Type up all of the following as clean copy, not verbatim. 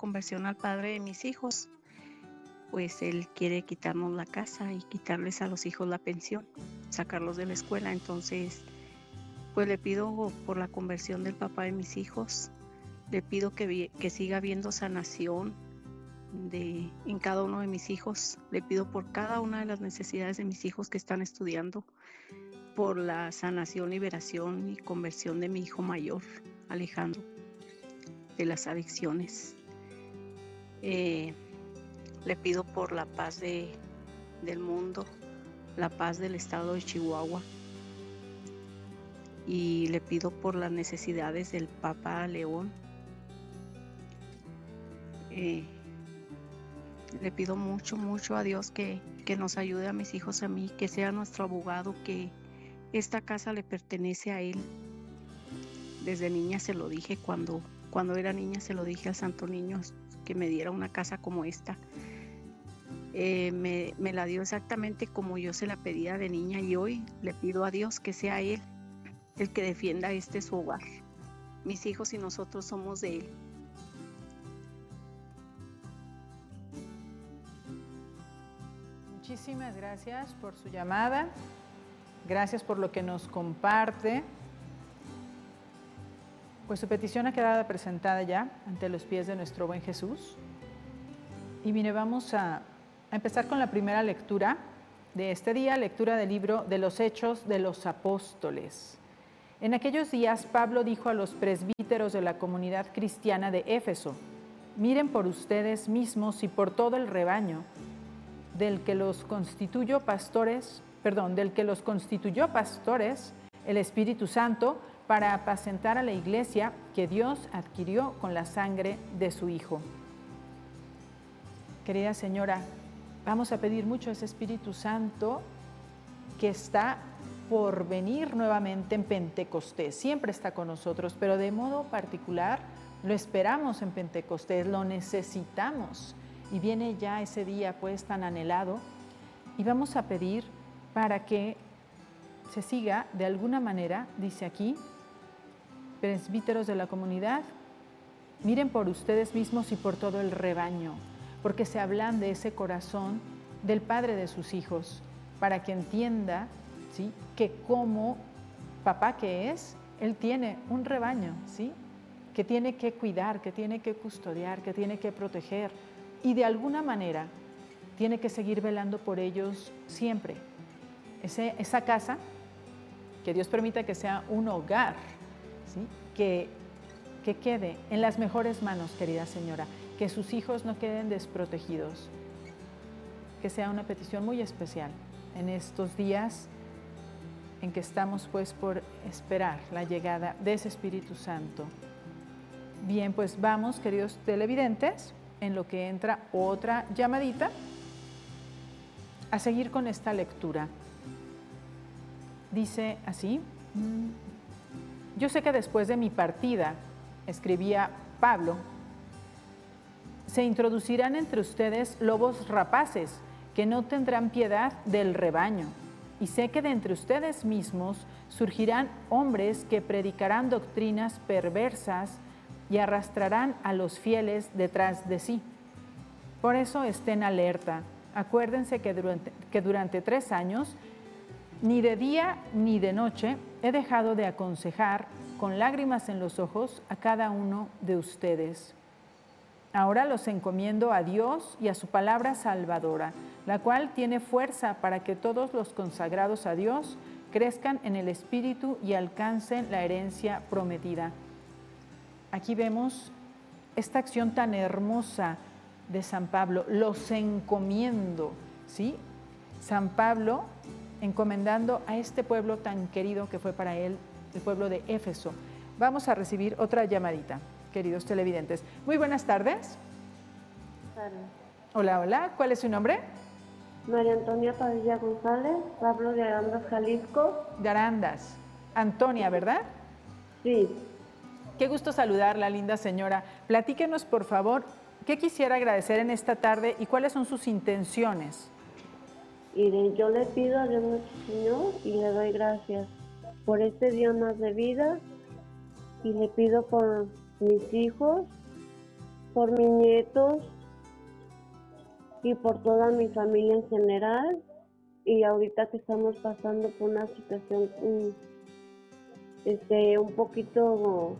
conversión al padre de mis hijos, pues él quiere quitarnos la casa y quitarles a los hijos la pensión, sacarlos de la escuela. Entonces, pues le pido por la conversión del papá de mis hijos, le pido que siga habiendo sanación en cada uno de mis hijos, le pido por cada una de las necesidades de mis hijos que están estudiando, por la sanación, liberación y conversión de mi hijo mayor, Alejandro, de las adicciones. Le pido por la paz del mundo, la paz del estado de Chihuahua, y le pido por las necesidades del Papa León. Le pido mucho, mucho a Dios que nos ayude a mis hijos, a mí, que sea nuestro abogado, que esta casa le pertenece a Él. Desde niña se lo dije, cuando era niña se lo dije al Santo Niño, que me diera una casa como esta. Me la dio exactamente como yo se la pedía de niña, y hoy le pido a Dios que sea Él el que defienda su hogar. Mis hijos y nosotros somos de Él. Muchísimas gracias por su llamada, gracias por lo que nos comparte. Pues su petición ha quedado presentada ya ante los pies de nuestro buen Jesús. Y mire, vamos a empezar con la primera lectura de este día, lectura del libro de los Hechos de los Apóstoles. En aquellos días, Pablo dijo a los presbíteros de la comunidad cristiana de Éfeso: miren por ustedes mismos y por todo el rebaño del que los constituyó pastores, el Espíritu Santo, para apacentar a la iglesia que Dios adquirió con la sangre de su Hijo. Querida señora, vamos a pedir mucho a ese Espíritu Santo que está por venir nuevamente en Pentecostés. Siempre está con nosotros, pero de modo particular lo esperamos en Pentecostés, lo necesitamos. Y viene ya ese día pues tan anhelado, y vamos a pedir para que se siga de alguna manera, dice aquí, presbíteros de la comunidad, miren por ustedes mismos y por todo el rebaño, porque se hablan de ese corazón del padre de sus hijos, para que entienda, ¿sí?, que como papá que es, él tiene un rebaño, ¿sí?, que tiene que cuidar, que tiene que custodiar, que tiene que proteger, y de alguna manera tiene que seguir velando por ellos siempre. Esa casa, que Dios permita que sea un hogar, ¿sí?, que quede en las mejores manos, querida señora, que sus hijos no queden desprotegidos, que sea una petición muy especial en estos días en que estamos pues por esperar la llegada de ese Espíritu Santo. Bien, pues vamos, queridos televidentes, en lo que entra otra llamadita, a seguir con esta lectura. Dice así: yo sé que después de mi partida, escribía Pablo, se introducirán entre ustedes lobos rapaces que no tendrán piedad del rebaño, y sé que de entre ustedes mismos surgirán hombres que predicarán doctrinas perversas y arrastrarán a los fieles detrás de sí. Por eso estén alerta. Acuérdense que durante 3 años, ni de día ni de noche, he dejado de aconsejar con lágrimas en los ojos a cada uno de ustedes. Ahora los encomiendo a Dios y a su palabra salvadora, la cual tiene fuerza para que todos los consagrados a Dios crezcan en el Espíritu y alcancen la herencia prometida. Aquí vemos esta acción tan hermosa de San Pablo, los encomiendo, ¿sí? San Pablo encomendando a este pueblo tan querido que fue para él, el pueblo de Éfeso. Vamos a recibir otra llamadita, queridos televidentes. Muy buenas tardes. Hola, hola. ¿Cuál es su nombre? María Antonia Padilla González, hablo de Arandas, Jalisco. De Arandas. Antonia, ¿verdad? Sí. Qué gusto saludarla, linda señora. Platíquenos, por favor, ¿qué quisiera agradecer en esta tarde y cuáles son sus intenciones? Mire, yo le pido a Dios nuestro Señor y le doy gracias por este día más de vida, y le pido por mis hijos por mis nietos y por toda mi familia en general. Y ahorita que estamos pasando por una situación un poquito,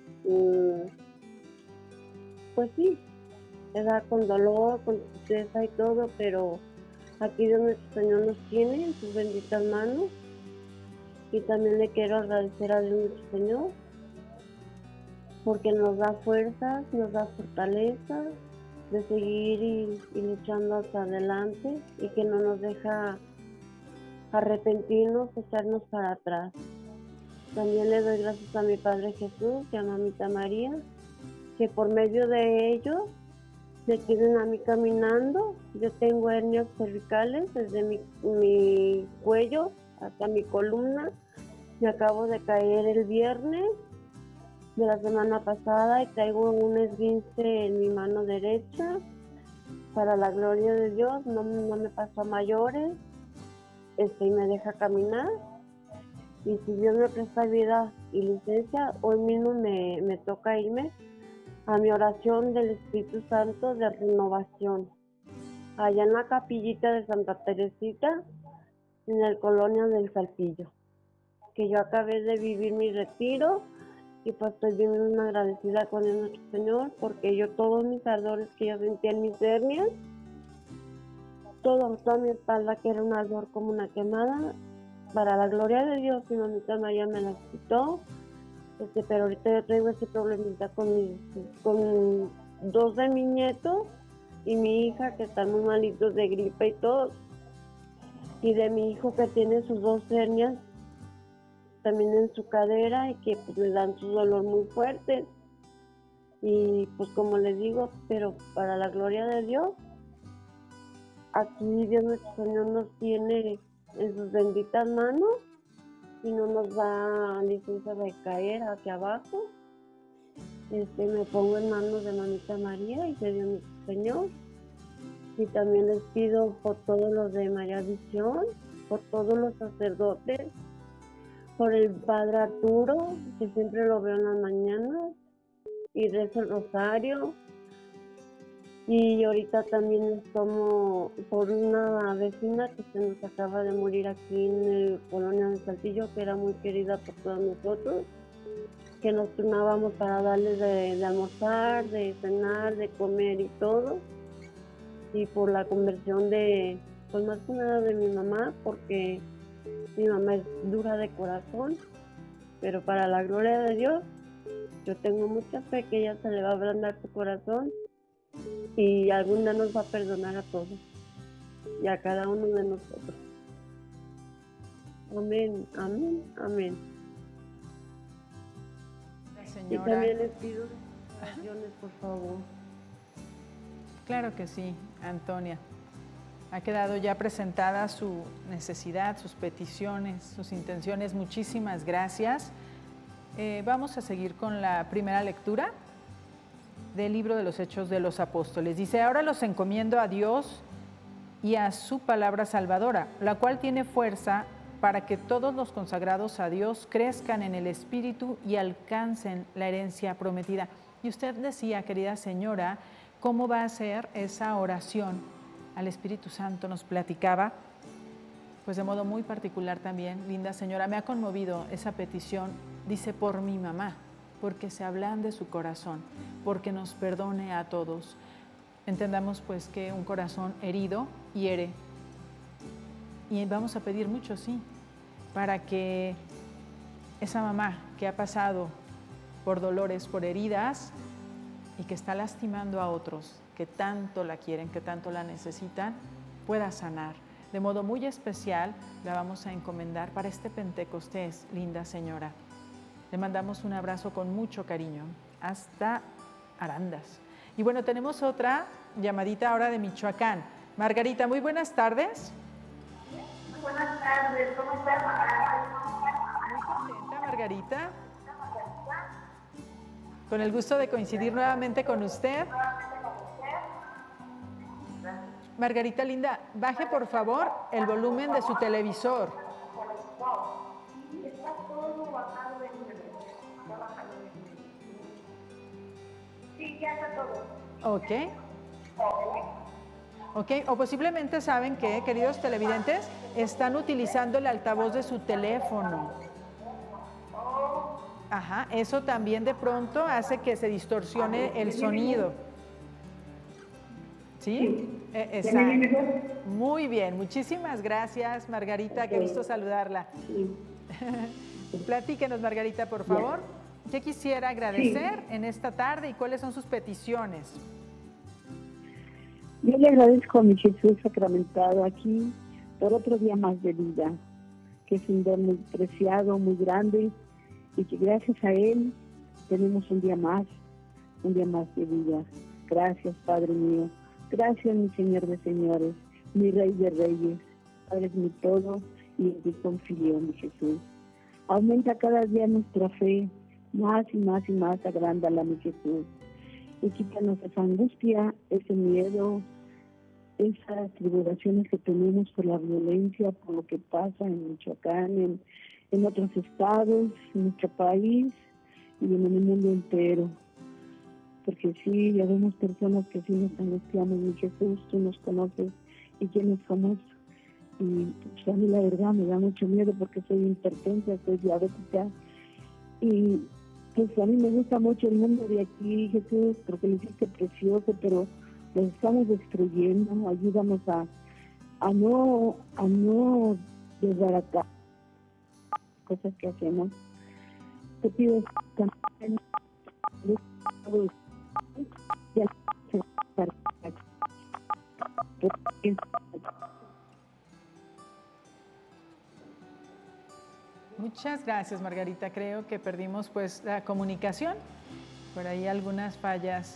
pues sí, ¿verdad? Con dolor, con tristeza y todo, pero aquí Dios nuestro Señor nos tiene en sus benditas manos. Y también le quiero agradecer a Dios nuestro Señor porque nos da fuerzas, nos da fortaleza de seguir y luchando hacia adelante y que no nos deja arrepentirnos, echarnos para atrás. También le doy gracias a mi Padre Jesús y a Mamita María, que por medio de ellos me tienen a mí caminando. Yo tengo hernias cervicales desde mi cuello hasta mi columna. Me acabo de caer el viernes de la semana pasada y traigo un esguince en mi mano derecha. Para la gloria de Dios, no me pasó a mayores, y me deja caminar. Y si Dios me presta vida y licencia, hoy mismo me toca irme a mi oración del Espíritu Santo de renovación, allá en la capillita de Santa Teresita, en el Colonia del Saltillo, que yo acabé de vivir mi retiro y pues estoy bien agradecida con el nuestro Señor porque yo todos mis ardores que yo sentía en mis hernias, toda mi espalda que era un ardor como una quemada, para la gloria de Dios mi Mamita María me las quitó. Pero ahorita yo traigo ese problemita con dos de mis nietos y mi hija que están muy malitos de gripe y todo, y de mi hijo que tiene sus dos hernias también en su cadera y que pues, le dan su dolor muy fuerte. Y pues como les digo, pero para la gloria de Dios, aquí Dios nuestro Señor nos tiene en sus benditas manos y no nos da licencia de caer hacia abajo. Me pongo en manos de Mamita María y de Dios nuestro Señor. Y también les pido por todos los de María Visión, por todos los sacerdotes, por el Padre Arturo, que siempre lo veo en las mañanas, y rezo el rosario. Y ahorita también les tomo por una vecina que se nos acaba de morir aquí en el Colonia del Saltillo, que era muy querida por todos nosotros, que nos turnábamos para darles de almorzar, de cenar, de comer y todo. Y por la conversión pues más que nada de mi mamá, porque mi mamá es dura de corazón, pero para la gloria de Dios, yo tengo mucha fe que ella se le va a ablandar su corazón y algún día nos va a perdonar a todos y a cada uno de nosotros. Amén, amén, amén. Y también les pido oraciones, por favor. Claro que sí, Antonia. Ha quedado ya presentada su necesidad, sus peticiones, sus intenciones. Muchísimas gracias. Vamos a seguir con la primera lectura del libro de los Hechos de los Apóstoles. Dice: ahora los encomiendo a Dios y a su palabra salvadora, la cual tiene fuerza para que todos los consagrados a Dios crezcan en el Espíritu y alcancen la herencia prometida. Y usted decía, querida señora, ¿cómo va a ser esa oración al Espíritu Santo? Nos platicaba, pues de modo muy particular también, linda señora, me ha conmovido esa petición. Dice: por mi mamá, porque se ablande su corazón, porque nos perdone a todos. Entendamos pues que un corazón herido hiere. Y vamos a pedir mucho, sí, para que esa mamá que ha pasado por dolores, por heridas, y que está lastimando a otros que tanto la quieren, que tanto la necesitan, pueda sanar. De modo muy especial la vamos a encomendar para este Pentecostés, linda señora. Le mandamos un abrazo con mucho cariño hasta Arandas. Y bueno, tenemos otra llamadita ahora de Michoacán. Margarita, muy buenas tardes. Muy buenas tardes, ¿cómo estás? Muy contenta, Margarita. Con el gusto de coincidir nuevamente con usted. Margarita linda, baje por favor el volumen de su televisor. Está todo bajado de nivel. Sí, ya está todo. Ok. Ok, o posiblemente saben que, queridos televidentes, están utilizando el altavoz de su teléfono. Ajá, eso también de pronto hace que se distorsione el sonido. ¿Sí? Exacto. Muy bien, muchísimas gracias, Margarita, qué gusto saludarla. Platíquenos, Margarita, por favor. ¿Qué quisiera agradecer en esta tarde y cuáles son sus peticiones? Yo le agradezco a mi Jesús sacramentado aquí por otro día más de vida, que es un don muy preciado, muy grande, y que gracias a Él tenemos un día más de vida. Gracias, Padre mío. Gracias, mi Señor de señores, mi Rey de reyes. Padre es mi todo y en ti confío, mi Jesús. Aumenta cada día nuestra fe, más y más y más, agrándala, mi Jesús. Y quítanos esa angustia, ese miedo, esas tribulaciones que tenemos por la violencia, por lo que pasa en Michoacán, en otros estados, en nuestro país y en el mundo entero. Porque sí, ya vemos personas que sí nos angustiamos, mi Jesús, tú nos conoces y quiénes somos. Y pues, a mí la verdad me da mucho miedo porque soy hipertensa, soy diabética. Y pues a mí me gusta mucho el mundo de aquí, Jesús, porque lo hiciste precioso, pero lo estamos destruyendo. Ayúdanos a no desbaratar cosas que hacemos. Te pido también Muchas gracias, Margarita. Creo que perdimos pues la comunicación. Por ahí algunas fallas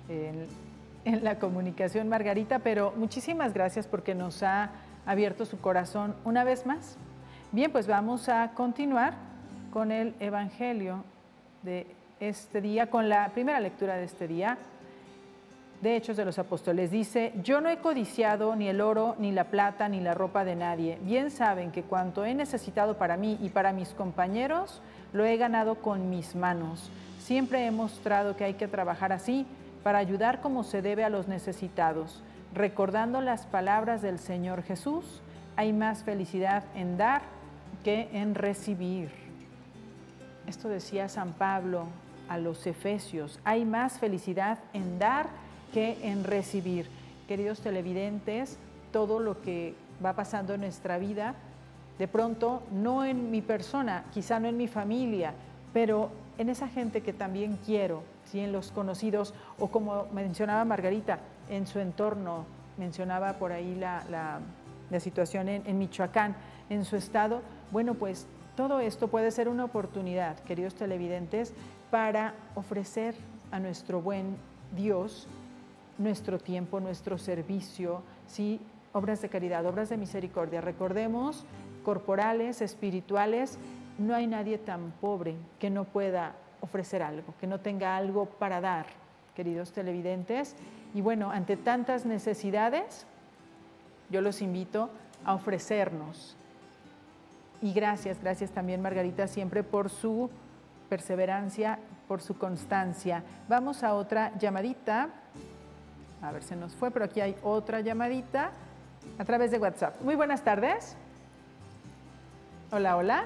en la comunicación, Margarita, pero muchísimas gracias porque nos ha abierto su corazón una vez más. Bien, pues vamos a continuar con el Evangelio de este día, con la primera lectura de este día, de Hechos de los Apóstoles. Dice: yo no he codiciado ni el oro, ni la plata, ni la ropa de nadie. Bien saben que cuanto he necesitado para mí y para mis compañeros, lo he ganado con mis manos. Siempre he mostrado que hay que trabajar así, para ayudar como se debe a los necesitados. Recordando las palabras del Señor Jesús, hay más felicidad en dar que en recibir. Esto decía San Pablo a los Efesios: hay más felicidad en dar que en recibir. Queridos televidentes, todo lo que va pasando en nuestra vida, de pronto no en mi persona, quizá no en mi familia, pero en esa gente que también quiero, ¿sí? En los conocidos, o como mencionaba Margarita, en su entorno, mencionaba por ahí la situación en Michoacán, en su estado. Bueno, pues todo esto puede ser una oportunidad, queridos televidentes, para ofrecer a nuestro buen Dios nuestro tiempo, nuestro servicio, ¿sí? Obras de caridad, obras de misericordia. Recordemos, corporales, espirituales, no hay nadie tan pobre que no pueda ofrecer algo, que no tenga algo para dar, queridos televidentes. Y bueno, ante tantas necesidades, yo los invito a ofrecernos. Y gracias también, Margarita, siempre por su perseverancia, por su constancia. Vamos a otra llamadita. A ver, se nos fue, pero aquí hay otra llamadita a través de WhatsApp. Muy buenas tardes. Hola, hola.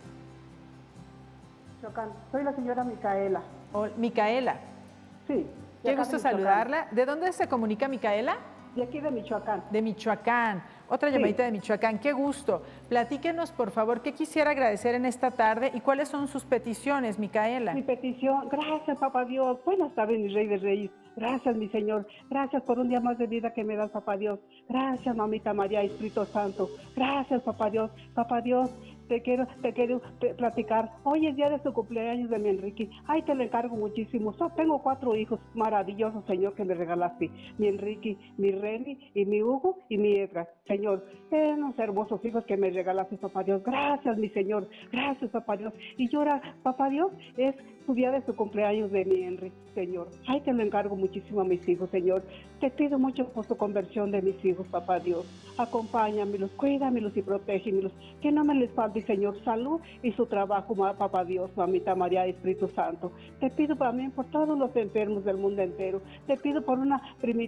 Soy la señora Micaela. Micaela. Sí. Qué gusto saludarla. ¿De dónde se comunica Micaela? De aquí de Michoacán. De Michoacán. Otra llamadita de Michoacán. Qué gusto. Platíquenos, por favor, qué quisiera agradecer en esta tarde y cuáles son sus peticiones, Micaela. Mi petición, gracias, Papá Dios. Buenas tardes, mi Rey de Reyes. Gracias, mi Señor. Gracias por un día más de vida que me das, Papá Dios. Gracias, Mamita María, Espíritu Santo. Gracias, Papá Dios. Papá Dios, te quiero platicar. Hoy es día de su cumpleaños de mi Enrique. Ay, te lo encargo muchísimo. Tengo 4 hijos maravillosos, Señor, que me regalaste. Mi Enrique, mi Reni, y mi Hugo, y mi Edgar. Señor, unos hermosos hijos que me regalaste, Papá Dios. Gracias, mi Señor. Gracias, Papá Dios. Y yo ahora, Papá Dios, es su día de su cumpleaños de mi Enrique, Señor. Ay, te lo encargo muchísimo a mis hijos, Señor. Te pido mucho por su conversión de mis hijos, Papá Dios. Acompáñamelos, cuídamelos y protégemelos. Que no me les falte mi Señor, salud y su trabajo, papá Dios, mamita María, Espíritu Santo. Te pido también por todos los enfermos del mundo entero. Te pido por una primitiva